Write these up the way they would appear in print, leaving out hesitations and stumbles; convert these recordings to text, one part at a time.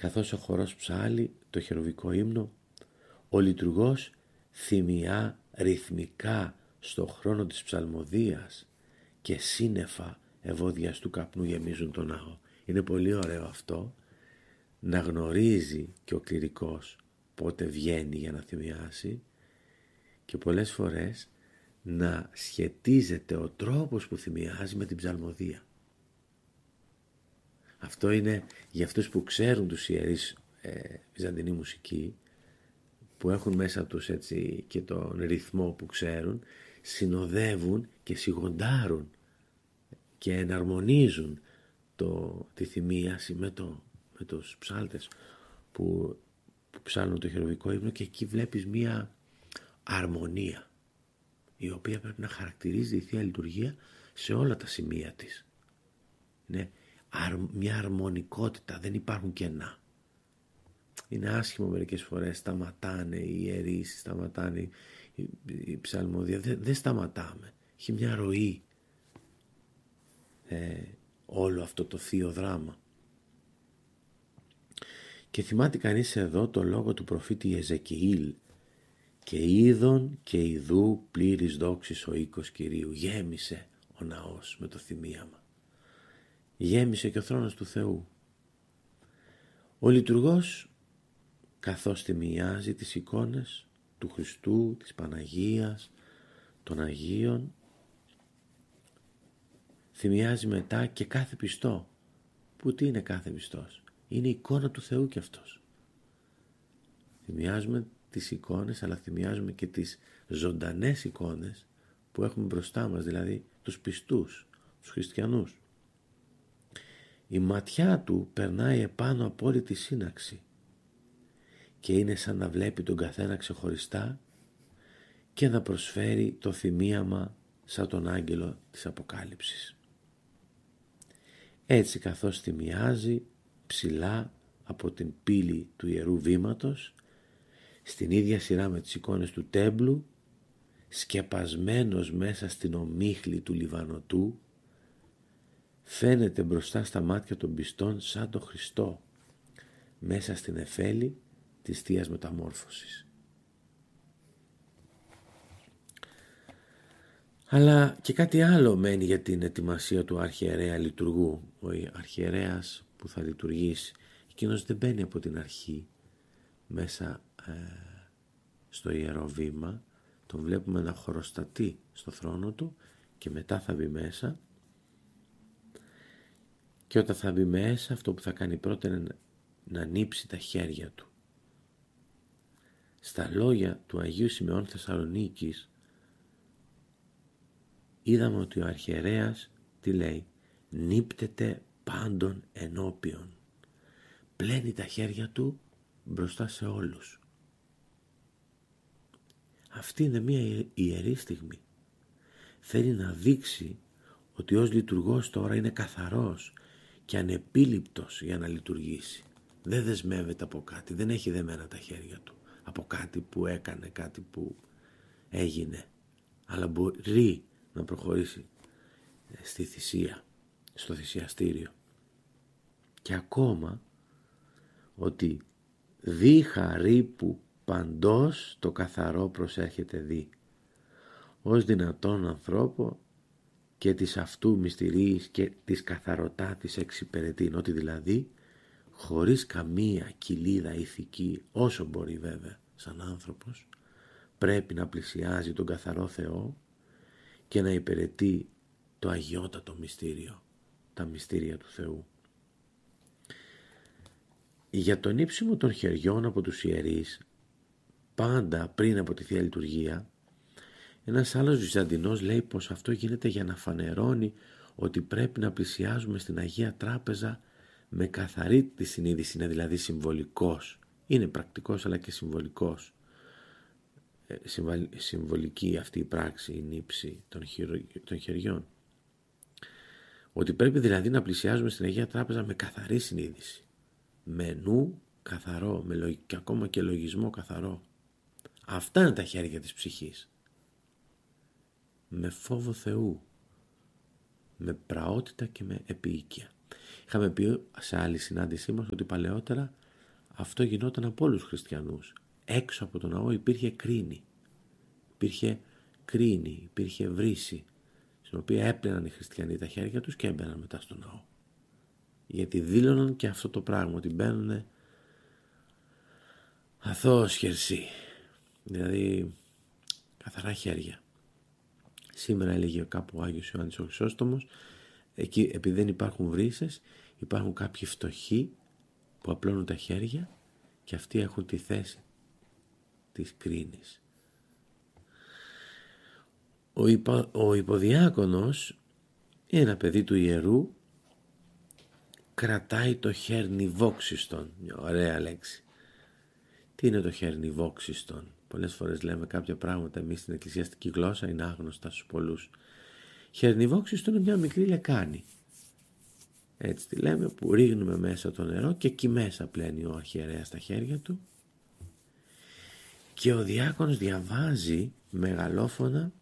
καθώς ο χορός ψάλλει το χερουβικό ύμνο, ο λειτουργός θυμιά ρυθμικά στο χρόνο της ψαλμοδίας και σύννεφα ευώδιας του καπνού γεμίζουν τον ναό. Είναι πολύ ωραίο αυτό, να γνωρίζει και ο κληρικός πότε βγαίνει για να θυμιάσει και πολλές φορές να σχετίζεται ο τρόπος που θυμιάζει με την ψαλμοδία. Αυτό είναι για αυτούς που ξέρουν τους ιερείς βυζαντινή μουσική, που έχουν μέσα τους έτσι και τον ρυθμό που ξέρουν, συνοδεύουν και σιγοντάρουν και εναρμονίζουν τη θυμίαση με τους ψάλτες που ψάλουν το χερουβικό ύμνο, και εκεί βλέπεις μία αρμονία η οποία πρέπει να χαρακτηρίζει τη Θεία Λειτουργία σε όλα τα σημεία της. Είναι μια αρμονικότητα, δεν υπάρχουν κενά. Είναι άσχημο μερικές φορές, σταματάνε οι ιερείς, σταματάνε η ψαλμοδία. Δεν σταματάμε. Έχει μια ροή όλο αυτό το θείο δράμα. Και θυμάται κανείς εδώ το λόγο του προφήτη Εζεκιήλ: «Και είδον και ιδού πλήρης δόξης ο οίκος Κυρίου». Γέμισε ο ναός με το θυμίαμα. Γέμισε και ο θρόνος του Θεού. Ο λειτουργός, καθώς θυμιάζει τις εικόνες του Χριστού, της Παναγίας, των Αγίων, θυμιάζει μετά και κάθε πιστό. Που τι είναι κάθε πιστός? Είναι εικόνα του Θεού κι αυτός. Θυμιάζουμε τις εικόνες, αλλά θυμιάζουμε και τις ζωντανές εικόνες που έχουμε μπροστά μας, δηλαδή τους πιστούς, τους χριστιανούς. Η ματιά του περνάει επάνω από όλη τη σύναξη και είναι σαν να βλέπει τον καθένα ξεχωριστά και να προσφέρει το θυμίαμα σαν τον άγγελο της Αποκάλυψης. Έτσι, καθώς θυμιάζει ψηλά από την πύλη του Ιερού Βήματος, στην ίδια σειρά με τις εικόνες του τέμπλου, σκεπασμένος μέσα στην ομίχλη του Λιβανοτού, φαίνεται μπροστά στα μάτια των πιστών σαν το Χριστό μέσα στην εφέλη της Θείας Μεταμόρφωσης. Αλλά και κάτι άλλο μένει για την ετοιμασία του αρχιερέα λειτουργού. Ο αρχιερέας που θα λειτουργήσει, εκείνος δεν μπαίνει από την αρχή μέσα στο Ιερό Βήμα. Τον βλέπουμε να χοροστατεί στο θρόνο του και μετά θα μπει μέσα. Και όταν θα μπει μέσα, αυτό που θα κάνει πρώτα είναι να ανοίξει τα χέρια του. Στα λόγια του Αγίου Σιμεών Θεσσαλονίκης είδαμε ότι ο αρχιερέας τι λέει? Νύπτεται πάντων ενώπιον. Πλένει τα χέρια του μπροστά σε όλους. Αυτή είναι μια ιερή στιγμή. Θέλει να δείξει ότι ως λειτουργός τώρα είναι καθαρός και ανεπίληπτος για να λειτουργήσει. Δεν δεσμεύεται από κάτι, δεν έχει δεμένα τα χέρια του από κάτι που έκανε, κάτι που έγινε, αλλά μπορεί να προχωρήσει στη θυσία, στο θυσιαστήριο. Και ακόμα ότι δι χαρί που παντός το καθαρό προσέρχεται δι, ως δυνατόν ανθρώπο και της αυτού μυστηρίης και της καθαρωτάτης εξυπηρετήν, ότι δηλαδή χωρίς καμία κοιλίδα ηθική, όσο μπορεί βέβαια σαν άνθρωπος, πρέπει να πλησιάζει τον καθαρό Θεό και να υπηρετεί το αγιότατο μυστήριο, τα μυστήρια του Θεού. Για τον ύψιμο των χεριών από τους ιερείς, πάντα πριν από τη Θεία Λειτουργία, ένας άλλος Βυζαντινός λέει πως αυτό γίνεται για να φανερώνει ότι πρέπει να πλησιάζουμε στην Αγία Τράπεζα με καθαρή τη συνείδηση, είναι δηλαδή συμβολικός. Είναι πρακτικός αλλά και συμβολικός. Συμβολική αυτή η πράξη, η νύψη των χεριών. Ότι πρέπει δηλαδή να πλησιάζουμε στην Αγία Τράπεζα με καθαρή συνείδηση. Με νου καθαρό, και ακόμα και λογισμό καθαρό. Αυτά είναι τα χέρια της ψυχής. Με φόβο Θεού, με πραότητα και με επίοικια. Είχαμε πει σε άλλη συνάντησή μας ότι παλαιότερα αυτό γινόταν από όλους τους χριστιανούς. Έξω από τον ναό υπήρχε κρίνη. Υπήρχε βρύση, στην οποία έπλαιναν οι χριστιανοί τα χέρια τους και έμπαιναν μετά στο ναό. Γιατί δήλωναν και αυτό το πράγμα, ότι μπαίνουνε αθώος χερσί, δηλαδή καθαρά χέρια. Σήμερα έλεγε κάπου ο Άγιος Ιωάννης ο Χρυσόστομος, εκεί επειδή δεν υπάρχουν βρύσες, υπάρχουν κάποιοι φτωχοί που απλώνουν τα χέρια και αυτοί έχουν τη θέση της κρίνης. Ο υποδιάκονος, ένα παιδί του ιερού, κρατάει το χερνιβόξιστον. Μια ωραία λέξη. Τι είναι το χερνιβόξιστον? Πολλές φορές λέμε κάποια πράγματα εμείς στην εκκλησιαστική γλώσσα, είναι άγνωστα στους πολλούς. Χερνιβόξιστον είναι μια μικρή λεκάνη. Έτσι τη λέμε, που ρίχνουμε μέσα το νερό και εκεί μέσα πλένει ο αρχιερέας τα χέρια του και ο διάκονος διαβάζει μεγαλόφωνα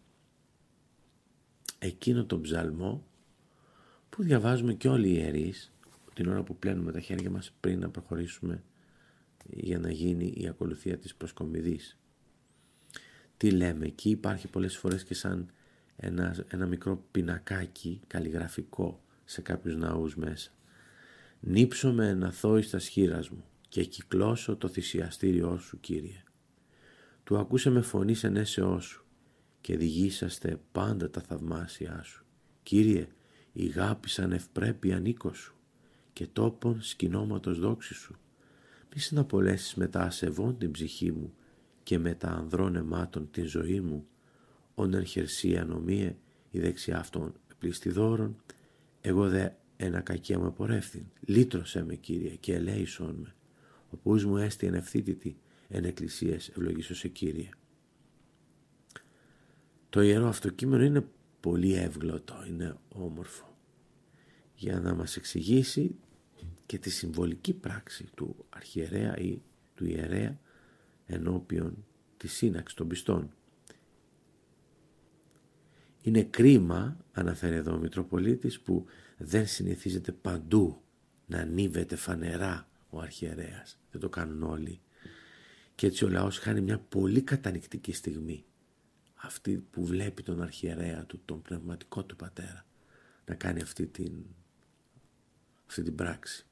εκείνο τον ψαλμό που διαβάζουμε και όλοι οι ιερείς την ώρα που πλένουμε τα χέρια μας πριν να προχωρήσουμε για να γίνει η ακολουθία της προσκομιδής. Τι λέμε εκεί? Υπάρχει πολλές φορές και σαν ένα μικρό πινακάκι καλλιγραφικό σε κάποιους ναούς μέσα. «Νύψω με ένα θόη στα σχήρας μου και κυκλώσω το θυσιαστήριό σου, Κύριε. Του ακούσε με φωνή ενέσεώς σου και διηγήσαστε πάντα τα θαυμάσια σου. Κύριε, ηγάπησαν ευπρέπεια νίκο σου και τόπον σκηνώματος δόξη σου. Μη συναπολέσεις μετά ασεβών την ψυχή μου και μετά ανδρών αιμάτων την ζωή μου. Όνεν χερσία νομίε η δεξιά αυτών πληστηδόρων, εγώ δε ένα κακία μου επορεύθην. Λύτρωσέ με, Κύριε, και ελέησόν με. Ο πούς μου έστι εν ευθύτητη εν εκκλησίες ευλογήσω σε, Κύριε». Το ιερό αυτό κείμενο είναι πολύ εύγλωτο, είναι όμορφο, για να μας εξηγήσει και τη συμβολική πράξη του αρχιερέα ή του ιερέα ενώπιον της σύναξης των πιστών. Είναι κρίμα, αναφέρει εδώ ο Μητροπολίτης, που δεν συνηθίζεται παντού να ανοίγεται φανερά ο αρχιερέας. Δεν το κάνουν όλοι. Και έτσι ο λαός χάνει μια πολύ κατανυκτική στιγμή. Αυτή που βλέπει τον αρχιερέα του, τον πνευματικό του πατέρα, να κάνει αυτή την πράξη.